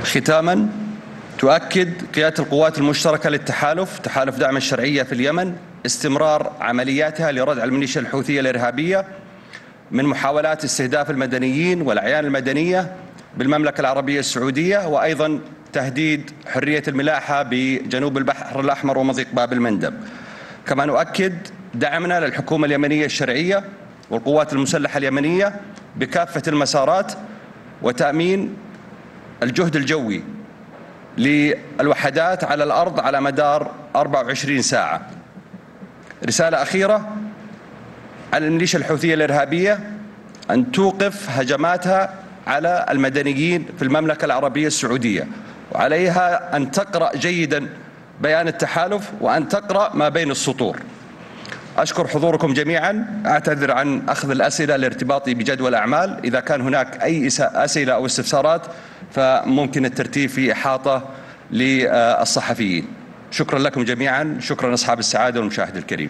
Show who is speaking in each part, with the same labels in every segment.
Speaker 1: ختاما، تؤكد قيادة القوات المشتركة للتحالف تحالف دعم الشرعية في اليمن استمرار عملياتها لردع الميليشيا الحوثية الإرهابية من محاولات استهداف المدنيين والأعيان المدنية بالمملكة العربية السعودية، وأيضا تهديد حرية الملاحة بجنوب البحر الأحمر ومضيق باب المندب. كما نؤكد دعمنا للحكومة اليمنية الشرعية والقوات المسلحة اليمنية بكافة المسارات وتأمين الجهد الجوي للوحدات على الأرض على مدار 24 ساعة. رسالة أخيرة على الميليشيا الحوثية الإرهابية أن توقف هجماتها على المدنيين في المملكة العربية السعودية، وعليها أن تقرأ جيدا بيان التحالف وأن تقرأ ما بين السطور. أشكر حضوركم جميعا، أعتذر عن أخذ الأسئلة لارتباطي بجدول الأعمال. إذا كان هناك أي أسئلة أو استفسارات فممكن الترتيب في إحاطة للصحفيين. شكرا لكم جميعا، شكرا أصحاب السعادة والمشاهد الكريم.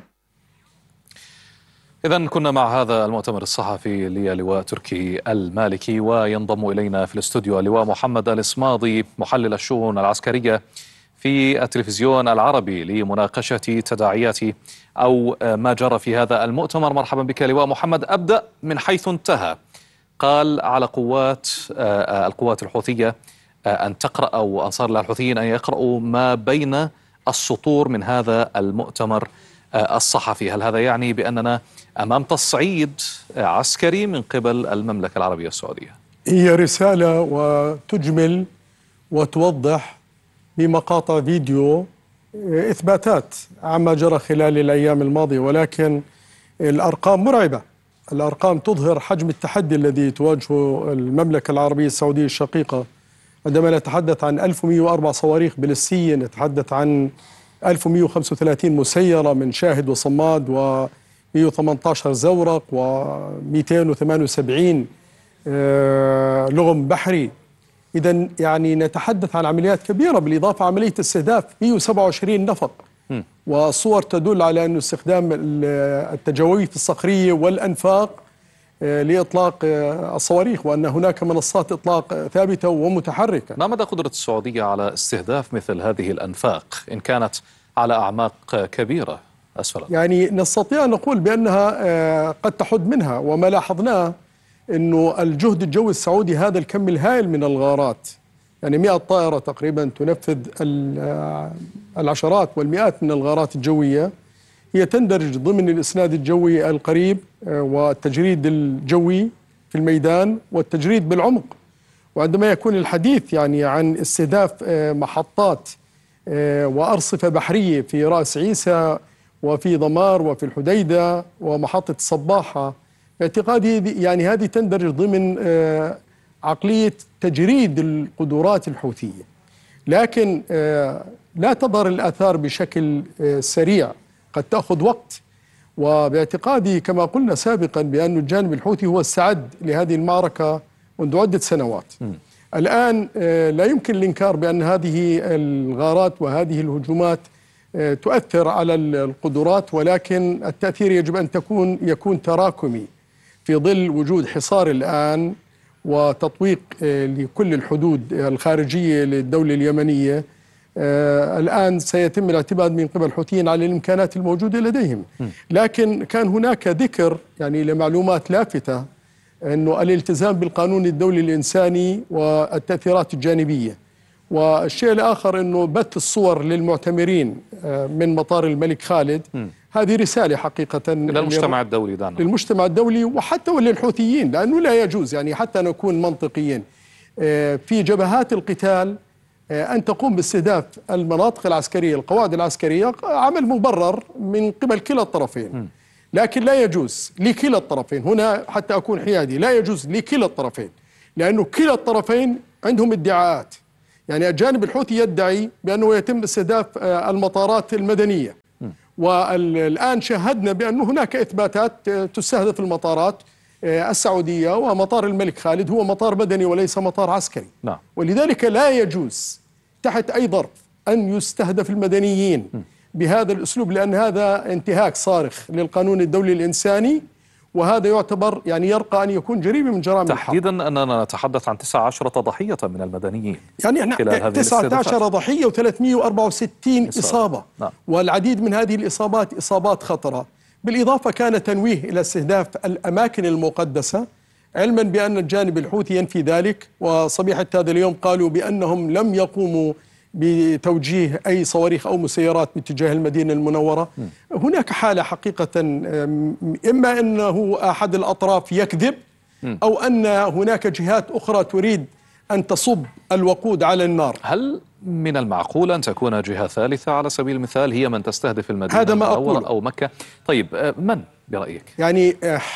Speaker 2: إذن كنا مع هذا المؤتمر الصحفي للواء تركي المالكي، وينضم إلينا في الاستوديو اللواء محمد الإسماضي محلل الشؤون العسكرية في التلفزيون العربي لمناقشة تداعيات أو ما جرى في هذا المؤتمر. مرحبا بك لواء محمد. أبدأ من حيث انتهى. قال على القوات الحوثية أن تقرأ، أو أنصار الله الحوثيين أن يقرأوا ما بين السطور من هذا المؤتمر الصحفي. هل هذا يعني بأننا أمام تصعيد عسكري من قبل المملكة العربية السعودية؟
Speaker 3: هي رسالة وتجمل وتوضح بمقاطع فيديو إثباتات عما جرى خلال الأيام الماضية، ولكن الأرقام مرعبة. الأرقام تظهر حجم التحدي الذي تواجهه المملكة العربية السعودية الشقيقة. عندما نتحدث عن 1104 صواريخ بلستية، نتحدث عن 1135 مسيرة من شاهد وصماد، و118 زورق، و278 لغم بحري. إذن يعني نتحدث عن عمليات كبيرة، بالإضافة عملية استهداف 127 نفق، والصور تدل على أن استخدام التجاويف الصخرية والأنفاق لإطلاق الصواريخ، وأن هناك منصات إطلاق ثابتة ومتحركة.
Speaker 2: ما مدى قدرة السعودية على استهداف مثل هذه الأنفاق إن كانت على أعماق كبيرة أسفل؟
Speaker 3: يعني نستطيع أن نقول بأنها قد تحد منها، وما لاحظناه أنه الجهد الجوي السعودي هذا الكم الهائل من الغارات، يعني 100 طائرة تقريبا تنفذ العشرات والمئات من الغارات الجوية، هي تندرج ضمن الإسناد الجوي القريب والتجريد الجوي في الميدان والتجريد بالعمق. وعندما يكون الحديث يعني عن استهداف محطات وأرصفة بحرية في رأس عيسى وفي ضمار وفي الحديدة ومحطة الصباحة، باعتقادي يعني هذه تندرج ضمن عقلية تجريد القدرات الحوثية، لكن لا تظهر الآثار بشكل سريع، قد تأخذ وقت. وباعتقادي كما قلنا سابقا بأن الجانب الحوثي هو استعد لهذه المعركة منذ عدة سنوات. الآن لا يمكن الإنكار بأن هذه الغارات وهذه الهجومات تؤثر على القدرات، ولكن التأثير يجب أن يكون تراكمي في ظل وجود حصار الآن وتطويق لكل الحدود الخارجية للدولة اليمنية. الآن سيتم الاعتماد من قبل الحوثيين على الإمكانات الموجودة لديهم، لكن كان هناك ذكر يعني لمعلومات لافتة أنه الالتزام بالقانون الدولي الإنساني والتأثيرات الجانبية. والشيء الآخر أنه بث الصور للمعتمرين من مطار الملك خالد، هذه رسالة حقيقة
Speaker 2: للمجتمع الدولي دعنا.
Speaker 3: للمجتمع الدولي وحتى وللحوثيين، لأنه لا يجوز يعني حتى نكون منطقيين في جبهات القتال أن تقوم باستهداف المناطق العسكرية القواعد العسكرية، عمل مبرر من قبل كلا الطرفين، لكن لا يجوز لكلا الطرفين. هنا حتى أكون حيادي، لا يجوز لكلا الطرفين، لأنه كلا الطرفين عندهم ادعاءات. يعني الجانب الحوثي يدعي بأنه يتم استهداف المطارات المدنية، والآن شاهدنا بأن هناك إثباتات تستهدف المطارات السعودية، ومطار الملك خالد هو مطار مدني وليس مطار عسكري. ولذلك لا يجوز تحت أي ظرف أن يستهدف المدنيين بهذا الأسلوب، لأن هذا انتهاك صارخ للقانون الدولي الإنساني وهذا يعتبر يعني يرقى أن يكون جريمة من جرائم الحرب.
Speaker 2: تحديدا أننا نتحدث عن 19 ضحية من المدنيين
Speaker 3: يعني احنا
Speaker 2: خلال هذه
Speaker 3: 19 ضحية و364 إصابة.
Speaker 2: نعم.
Speaker 3: والعديد من هذه الإصابات إصابات خطرة. بالإضافة كان تنويه إلى استهداف الأماكن المقدسة، علما بأن الجانب الحوثي ينفي ذلك، وصبيحة هذا اليوم قالوا بأنهم لم يقوموا بتوجيه أي صواريخ أو مسيرات باتجاه المدينة المنورة. هناك حالة حقيقة، إما أنه أحد الأطراف يكذب، أو أن هناك جهات أخرى تريد أن تصب الوقود على النار.
Speaker 2: هل من المعقول أن تكون جهة ثالثة على سبيل المثال هي من تستهدف المدينة
Speaker 3: هذا ما
Speaker 2: المنورة
Speaker 3: أقول.
Speaker 2: أو مكة؟ طيب من برأيك؟
Speaker 3: يعني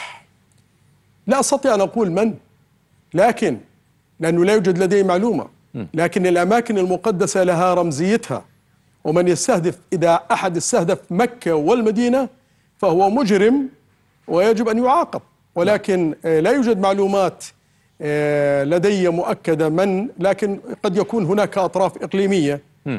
Speaker 3: لا أستطيع أن أقول من، لكن لأنه لا يوجد لدي معلومة، لكن الأماكن المقدسة لها رمزيتها، ومن يستهدف، إذا أحد استهدف مكة والمدينة فهو مجرم ويجب أن يعاقب، ولكن لا يوجد معلومات لدي مؤكدة من، لكن قد يكون هناك أطراف إقليمية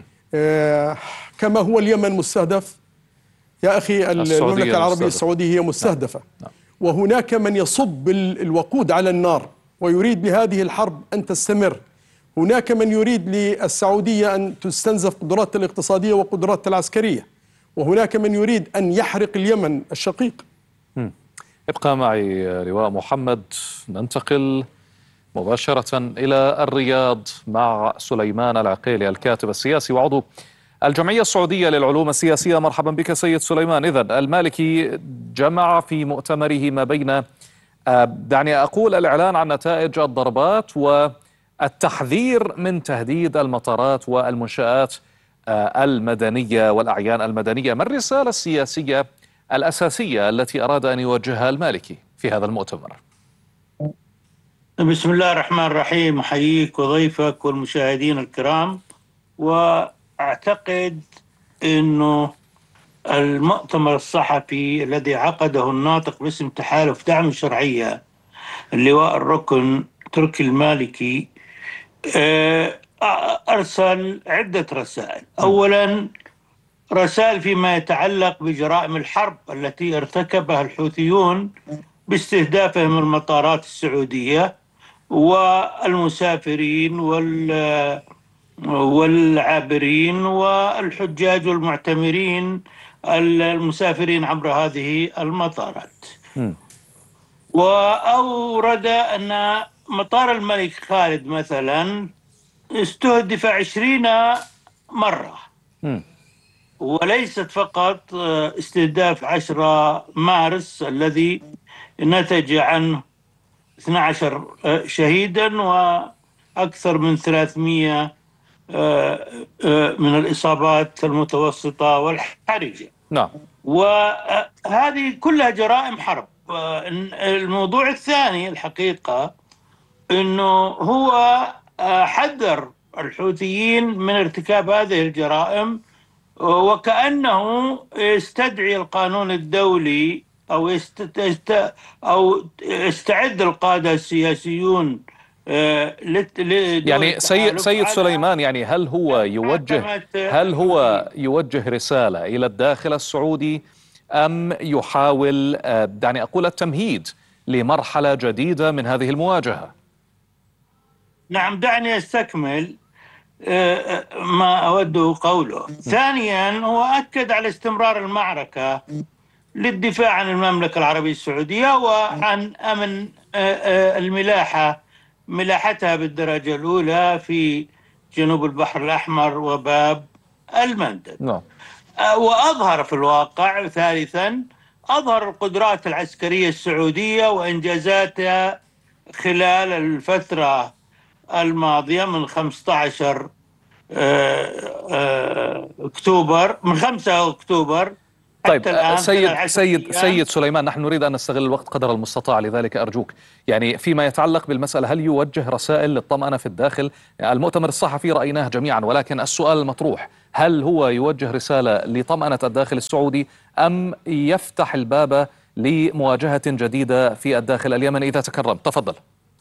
Speaker 3: كما هو اليمن مستهدف يا أخي، المملكة العربية السعودية هي مستهدفة. وهناك من يصب الوقود على النار ويريد بهذه الحرب أن تستمر. هناك من يريد للسعودية أن تستنزف قدراتها الاقتصادية وقدراتها العسكرية، وهناك من يريد أن يحرق اليمن الشقيق.
Speaker 2: ابقى معي لواء محمد، ننتقل مباشرة إلى الرياض مع سليمان العقيلي الكاتب السياسي وعضو الجمعية السعودية للعلوم السياسية. مرحبا بك سيد سليمان. إذن المالكي جمع في مؤتمره ما بين دعني أقول الإعلان عن نتائج الضربات والتحذير من تهديد المطارات والمنشآت المدنية والأعيان المدنية. ما الرسالة السياسية الأساسية التي أراد أن يوجهها المالكي في هذا المؤتمر؟
Speaker 4: بسم الله الرحمن الرحيم، أحييك وضيفك والمشاهدين الكرام. وأعتقد أنه المؤتمر الصحفي الذي عقده الناطق باسم تحالف دعم الشرعية اللواء الركن تركي المالكي أرسل عدة رسائل. أولا، رسائل فيما يتعلق بجرائم الحرب التي ارتكبها الحوثيون باستهدافهم المطارات السعودية والمسافرين والعابرين والحجاج والمعتمرين المسافرين عبر هذه المطارات. وأورد أن مطار الملك خالد مثلا استهدف 20 مرة، وليست فقط استهداف 10 مارس الذي نتج عنه 12 شهيدا وأكثر من 300 من الإصابات المتوسطة والحرجة.
Speaker 2: نعم.
Speaker 4: وهذه كلها جرائم حرب. الموضوع الثاني الحقيقة أنه هو حذر الحوثيين من ارتكاب هذه الجرائم، وكأنه يستدعي القانون الدولي أو استعد القادة السياسيون
Speaker 2: يعني سيد سليمان، يعني هل هو يوجه رسالة إلى الداخل السعودي أم يحاول دعني أقول التمهيد لمرحلة جديدة من هذه المواجهة؟
Speaker 4: نعم، دعني أستكمل ما أوده قوله. ثانيا، هو أكد على استمرار المعركة للدفاع عن المملكة العربية السعودية وعن أمن ملاحتها بالدرجة الأولى في جنوب البحر الأحمر وباب المندب. وأظهر في الواقع ثالثا أظهر القدرات العسكرية السعودية وإنجازاتها خلال الفترة الماضية من 15 أكتوبر، من 5 أكتوبر.
Speaker 2: طيب سيد سليمان، نحن نريد أن نستغل الوقت قدر المستطاع، لذلك أرجوك يعني فيما يتعلق بالمسألة، هل يوجه رسائل للطمأنة في الداخل؟ المؤتمر الصحفي رأيناه جميعا، ولكن السؤال المطروح، هل هو يوجه رسالة لطمأنة الداخل السعودي أم يفتح الباب لمواجهة جديدة في الداخل اليمني إذا تكرم؟ تفضل.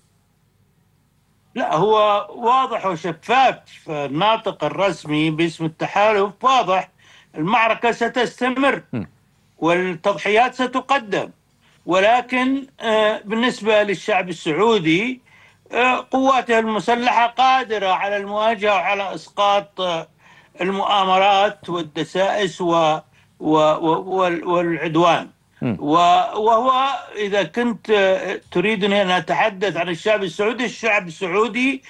Speaker 4: لا، هو واضح وشفاف. الناطق الرسمي باسم التحالف واضح، المعركة ستستمر والتضحيات ستقدم، ولكن بالنسبة للشعب السعودي قواته المسلحة قادرة على المواجهة وعلى إسقاط المؤامرات والدسائس والعدوان. وهو إذا كنت تريدني أن أتحدث عن الشعب السعودي، الشعب السعودي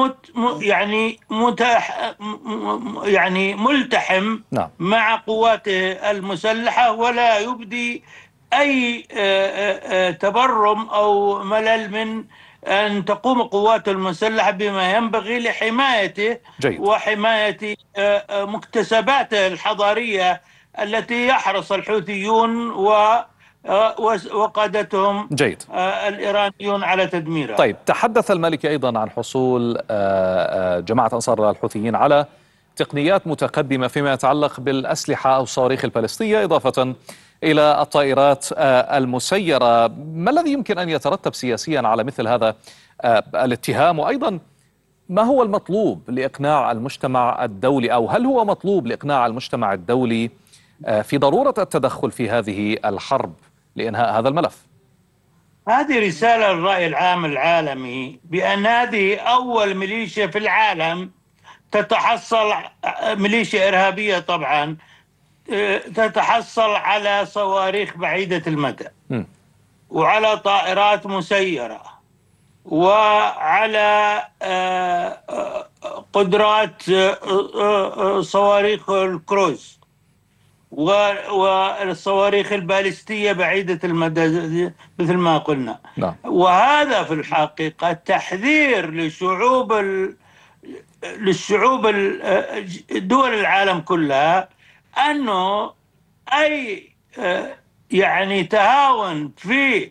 Speaker 4: يعني ملتحم
Speaker 2: نعم.
Speaker 4: مع قواته المسلحة، ولا يبدي أي تبرم أو ملل من أن تقوم قواته المسلحة بما ينبغي لحمايته
Speaker 2: جيد.
Speaker 4: وحماية مكتسباته الحضارية التي يحرص الحوثيون وقادتهم
Speaker 2: جيد.
Speaker 4: الإيرانيون على تدميرها.
Speaker 2: طيب، تحدث المالكي أيضا عن حصول جماعة أنصار الله الحوثيين على تقنيات متقدمة فيما يتعلق بالأسلحة أو الصواريخ البالستية، إضافة إلى الطائرات المسيرة. ما الذي يمكن أن يترتب سياسيا على مثل هذا الاتهام؟ وأيضا ما هو المطلوب لإقناع المجتمع الدولي، أو هل هو مطلوب لإقناع المجتمع الدولي في ضرورة التدخل في هذه الحرب لإنهاء هذا الملف؟
Speaker 4: هذه رسالة للرأي العام العالمي بأن هذه أول ميليشيا في العالم تتحصل، ميليشيا إرهابية طبعا، تتحصل على صواريخ بعيدة المدى وعلى طائرات مسيرة وعلى قدرات صواريخ الكروز والصواريخ البالستية بعيدة المدى مثل ما قلنا.
Speaker 2: نعم.
Speaker 4: وهذا في الحقيقة تحذير للشعوب دول العالم كلها أنه أي يعني تهاون في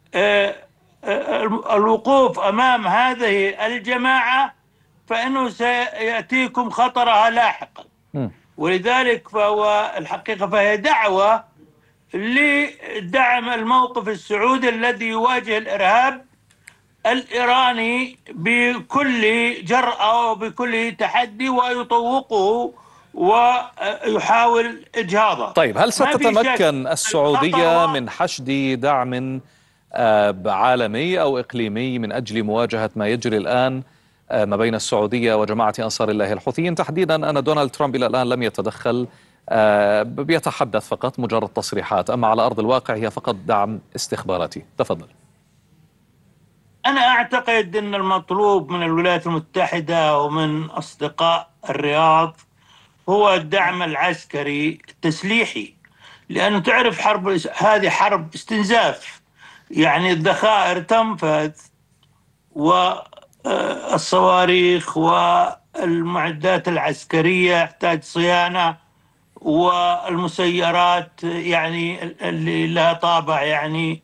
Speaker 4: الوقوف أمام هذه الجماعة فإنه سيأتيكم خطرها لاحقا. ولذلك فهو الحقيقة فهي دعوة لدعم الموقف السعودي الذي يواجه الإرهاب الإيراني بكل جرأة وبكل تحدي ويطوقه ويحاول إجهاضه.
Speaker 2: طيب، هل ستتمكن السعودية من حشد دعم عالمي أو إقليمي من أجل مواجهة ما يجري الآن ما بين السعودية وجماعة أنصار الله الحوثيين تحديدا؟ أن دونالد ترامب إلى الآن لم يتدخل، بيتحدث فقط، مجرد تصريحات، أما على أرض الواقع هي فقط دعم استخباراتي. تفضل.
Speaker 4: أنا أعتقد أن المطلوب من الولايات المتحدة ومن أصدقاء الرياض هو الدعم العسكري التسليحي، لأنه تعرف هذه حرب استنزاف، يعني الذخائر تنفذ والصواريخ والمعدات العسكرية يحتاج صيانة، والمسيرات يعني اللي لها طابع يعني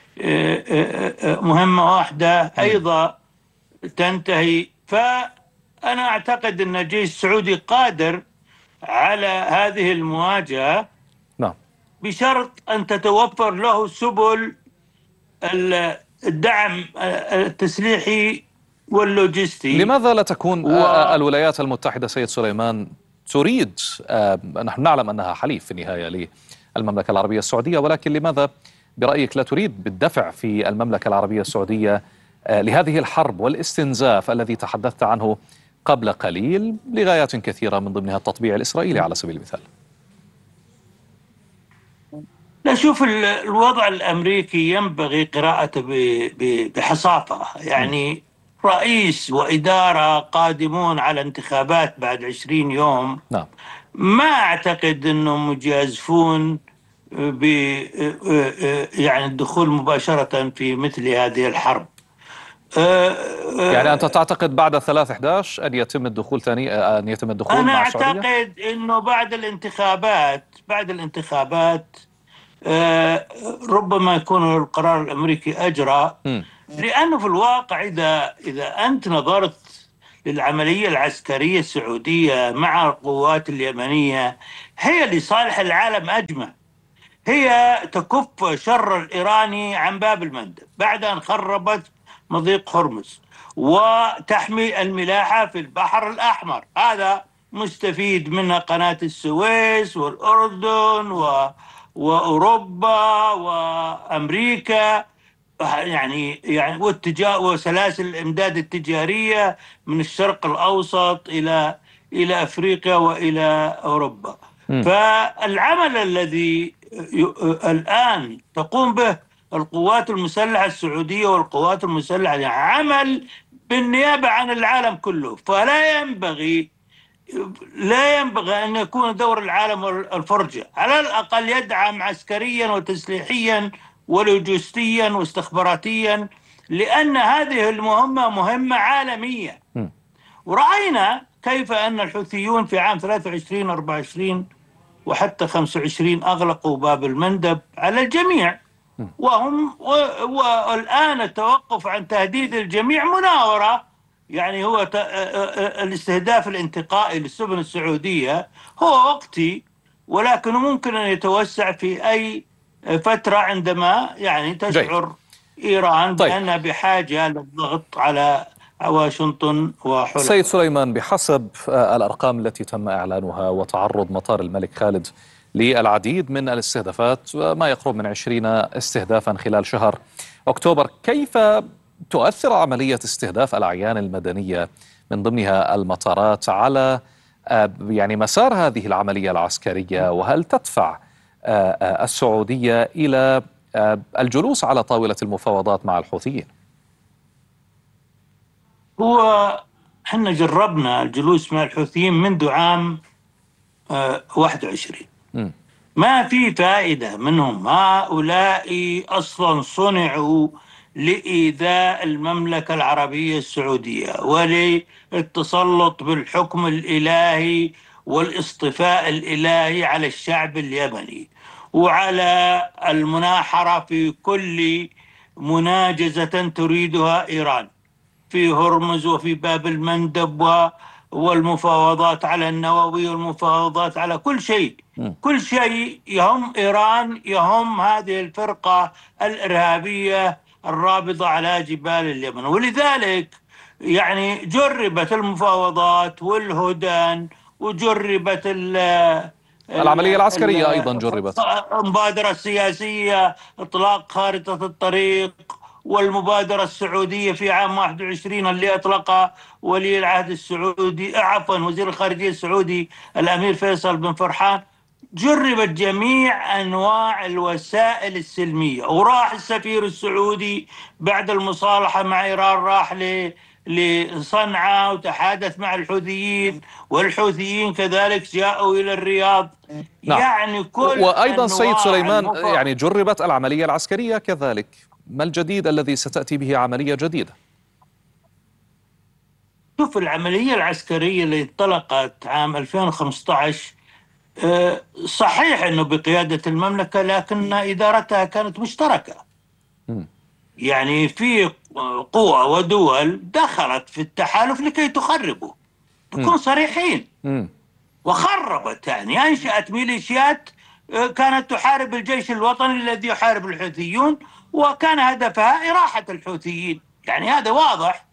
Speaker 4: مهمة واحدة أيضا تنتهي. فأنا أعتقد أن الجيش السعودي قادر على هذه المواجهة،
Speaker 2: نعم،
Speaker 4: بشرط أن تتوفر له سبل الدعم التسليحي واللوجستي.
Speaker 2: لماذا لا تكون الولايات المتحدة سيد سليمان تريد، نحن نعلم أنها حليف في النهاية للمملكة العربية السعودية، ولكن لماذا برأيك لا تريد بالدفع في المملكة العربية السعودية لهذه الحرب والاستنزاف الذي تحدثت عنه قبل قليل لغايات كثيرة من ضمنها التطبيع الإسرائيلي على سبيل المثال؟
Speaker 4: لا، شوف، الوضع الأمريكي ينبغي قراءته بحصافة. يعني رئيس وإدارة قادمون على انتخابات بعد 20 يوم.
Speaker 2: نعم.
Speaker 4: ما أعتقد أنهم مجازفون يعني الدخول مباشرة في مثل هذه الحرب.
Speaker 2: يعني أنت تعتقد بعد 3/11 أن يتم الدخول أن يتم الدخول مع السعودية؟
Speaker 4: أنا أعتقد أنه بعد الانتخابات ربما يكون القرار الأمريكي أجرى، لأنه في الواقع إذا أنت نظرت للعملية العسكرية السعودية مع القوات اليمنية هي لصالح العالم أجمع. هي تكف شر الإيراني عن باب المندب بعد أن خربت مضيق هرمز، وتحمي الملاحة في البحر الأحمر. هذا مستفيد منها قناة السويس والأردن وأوروبا وأمريكا، يعني وسلاسل الإمداد التجارية من الشرق الأوسط إلى أفريقيا وإلى أوروبا. فالعمل الذي الآن تقوم به القوات المسلحة السعودية والقوات المسلحة يعني عمل بالنيابة عن العالم كله، لا ينبغي أن يكون دور العالم الفرجة، على الأقل يدعم عسكريا وتسليحيا ولوجستيا واستخباراتيا، لأن هذه المهمة مهمة عالمية. ورأينا كيف أن الحوثيون في عام 23 24 وحتى 25 أغلقوا باب المندب على الجميع، والآن التوقف عن تهديد الجميع مناورة. يعني هو الاستهداف الانتقائي للسفن السعودية هو وقتي، ولكنه ممكن أن يتوسع في أي فترة عندما يعني تشعر إيران بأنها بحاجة للضغط على واشنطن وحلفائها.
Speaker 2: سيد سليمان، بحسب الأرقام التي تم إعلانها وتعرض مطار الملك خالد للعديد من الاستهدافات، ما يقرب من 20 استهدافا خلال شهر أكتوبر، كيف تؤثر عملية استهداف الأعيان المدنية من ضمنها المطارات على يعني مسار هذه العملية العسكرية؟ وهل تدفع السعودية إلى الجلوس على طاولة المفاوضات مع الحوثيين؟
Speaker 4: احنا جربنا الجلوس مع الحوثيين منذ عام 21. ما في فائدة منهم. هؤلاء أصلا صنعوا لإيذاء المملكة العربية السعودية وللتسلط بالحكم الإلهي والاصطفاء الإلهي على الشعب اليمني، وعلى المناحرة في كل مناجزة تريدها إيران في هرمز وفي باب المندب والمفاوضات على النووي والمفاوضات على كل شيء. كل شيء يهم إيران، يهم هذه الفرقة الإرهابية الرابضة على جبال اليمن. ولذلك يعني جربت المفاوضات والهدن، وجربت
Speaker 2: العملية العسكرية أيضا جربت،
Speaker 4: المبادرة السياسية، إطلاق خارطة الطريق، والمبادرة السعودية في عام 21 اللي أطلقها ولي العهد السعودي وزير الخارجية السعودي الأمير فيصل بن فرحان. جربت جميع أنواع الوسائل السلمية، وراح السفير السعودي بعد المصالحة مع إيران راح لصنعاء وتحادث مع الحوثيين، والحوثيين كذلك جاءوا إلى الرياض.
Speaker 2: نعم.
Speaker 4: يعني كل
Speaker 2: وأيضا سيد سليمان يعني جربت العملية العسكرية كذلك. ما الجديد الذي ستأتي به عملية جديدة؟
Speaker 4: شوف، العملية العسكرية اللي انطلقت عام 2015 صحيح أنه بقيادة المملكة، لكن إدارتها كانت مشتركة. يعني في قوى ودول دخلت في التحالف لكي تخربه، نكون صريحين. وخربت، يعني أنشأت ميليشيات كانت تحارب الجيش الوطني الذي يحارب الحوثيون، وكان هدفها إراحة الحوثيين. يعني هذا واضح.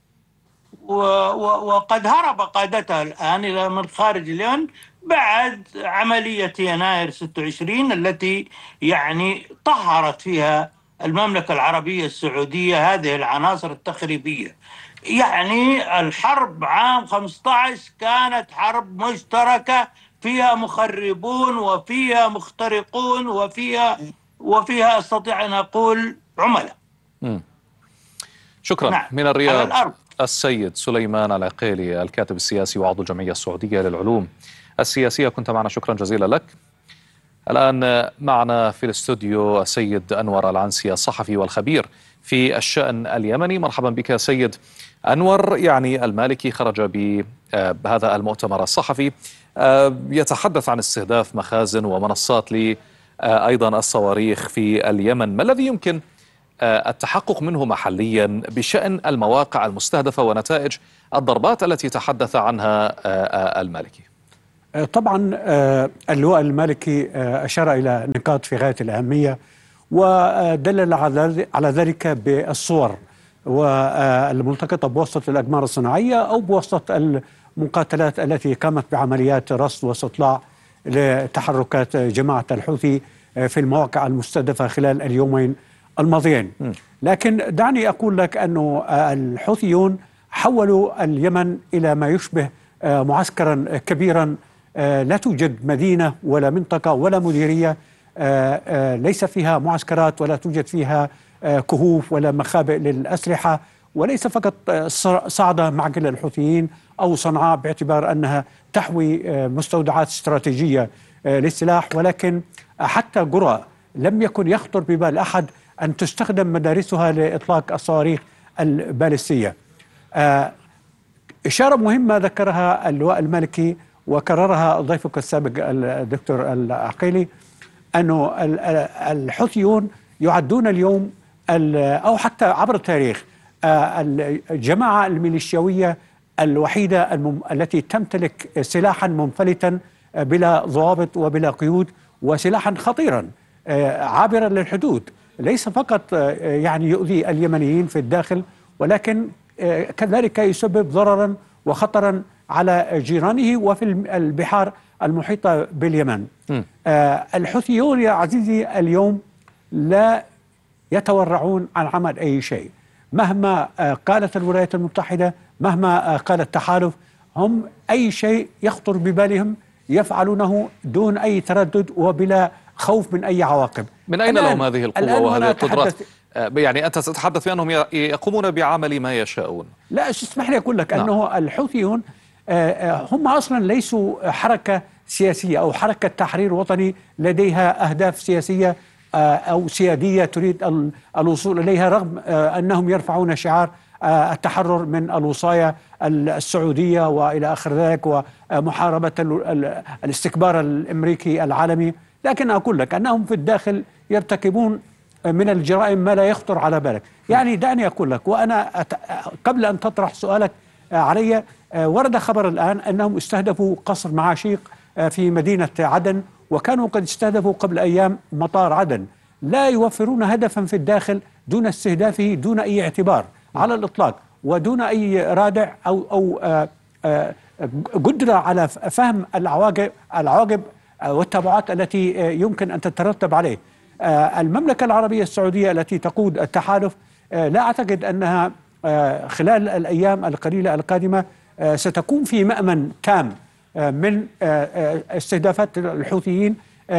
Speaker 4: وقد هرب قادتها الآن إلى من خارج اليمن بعد عملية يناير 26 التي يعني طهرت فيها المملكة العربية السعودية هذه العناصر التخريبية. يعني الحرب عام 15 كانت حرب مشتركة فيها مخربون وفيها مخترقون وفيها أستطيع أن أقول عملاء.
Speaker 2: شكرا.
Speaker 4: نعم.
Speaker 2: من الرياض السيد سليمان العقيلي، الكاتب السياسي وعضو الجمعية السعودية للعلوم السياسية، كنت معنا، شكرا جزيلا لك. الآن معنا في الاستوديو السيد أنور العنسي، الصحفي والخبير في الشأن اليمني. مرحبا بك سيد أنور. يعني المالكي خرج بهذا المؤتمر الصحفي يتحدث عن استهداف مخازن ومنصات أيضا الصواريخ في اليمن. ما الذي يمكن التحقق منه محليا بشأن المواقع المستهدفة ونتائج الضربات التي تحدث عنها المالكي؟
Speaker 5: طبعا اللواء المالكي أشار إلى نقاط في غاية الأهمية، ودلل على ذلك بالصور والملتقطة بواسطة الأقمار الصناعية أو بواسطة المقاتلات التي قامت بعمليات رصد واستطلاع لتحركات جماعة الحوثي في المواقع المستهدفة خلال اليومين الماضيين. لكن دعني أقول لك أنه الحوثيون حولوا اليمن إلى ما يشبه معسكرا كبيرا، لا توجد مدينة ولا منطقة ولا مديرية ليس فيها معسكرات، ولا توجد فيها كهوف ولا مخابئ للأسلحة، وليس فقط صعدة معقل الحوثيين أو صنعاء باعتبار أنها تحوي مستودعات استراتيجية للسلاح، ولكن حتى قرى لم يكن يخطر ببال أحد أن تستخدم مدارسها لإطلاق الصواريخ البالستية. إشارة مهمة ذكرها اللواء المالكي وكررها ضيفك السابق الدكتور العقيلي، أنه الحوثيون يعدون اليوم أو حتى عبر التاريخ الجماعة الميليشياوية الوحيدة التي تمتلك سلاحا منفلتا بلا ضوابط وبلا قيود، وسلاحا خطيرا عابرا للحدود، ليس فقط يعني يؤذي اليمنيين في الداخل، ولكن كذلك يسبب ضررا وخطرا على جيرانه وفي البحار المحيطة باليمن. الحوثيون يا عزيزي اليوم لا يتورعون عن عمل أي شيء، مهما قالت الولايات المتحدة، مهما قال التحالف، هم أي شيء يخطر ببالهم يفعلونه دون أي تردد وبلا خوف من أي عواقب.
Speaker 2: من أين لهم هذه القوة وهذه القدرات؟ يعني أنت تتحدث بأنهم يقومون بعمل ما يشاءون.
Speaker 5: لا اسمح لي أقول لك أنه الحوثيون هم أصلا ليسوا حركة سياسية أو حركة تحرير وطني لديها أهداف سياسية أو سيادية تريد الوصول إليها، رغم أنهم يرفعون شعار التحرر من الوصاية السعودية وإلى آخر ذلك ومحاربة الاستكبار الأمريكي العالمي. لكن أقول لك أنهم في الداخل يرتكبون من الجرائم ما لا يخطر على بالك. يعني دعني أقول لك، وأنا قبل أن تطرح سؤالك علي، ورد خبر الآن أنهم استهدفوا قصر معاشيق في مدينة عدن، وكانوا قد استهدفوا قبل أيام مطار عدن. لا يوفرون هدفا في الداخل دون استهدافه دون أي اعتبار على الإطلاق، ودون أي رادع أو قدرة على فهم العواقب والتبعات التي يمكن أن تترتب عليه. المملكة العربية السعودية التي تقود التحالف لا أعتقد أنها خلال الأيام القليلة القادمة ستكون في مأمن تام من استهدافات الحوثيين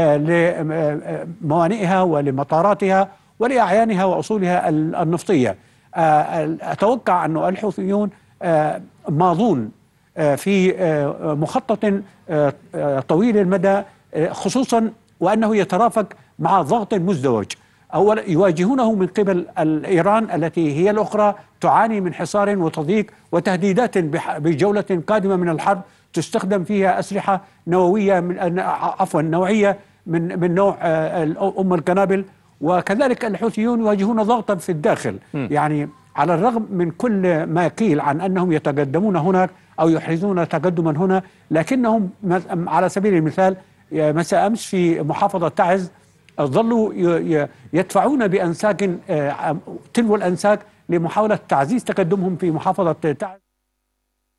Speaker 5: لموانئها ولمطاراتها ولأعيانها وأصولها النفطية. أتوقع أن الحوثيون ماضون في مخطط طويل المدى، خصوصا وأنه يترافق مع ضغط مزدوج. أولا يواجهونه من قبل إيران التي هي الأخرى تعاني من حصار وتضييق وتهديدات بجولة قادمة من الحرب تستخدم فيها أسلحة نووية نوعية من نوع أم القنابل. وكذلك الحوثيون يواجهون ضغطا في الداخل، يعني على الرغم من كل ما قيل عن أنهم يتقدمون هناك أو يحرزون تقدما هنا، لكنهم على سبيل المثال مساء أمس في محافظة تعز ظلوا يدفعون بأنساك تلو الأنساك لمحاولة تعزيز تقدمهم في محافظة تعز.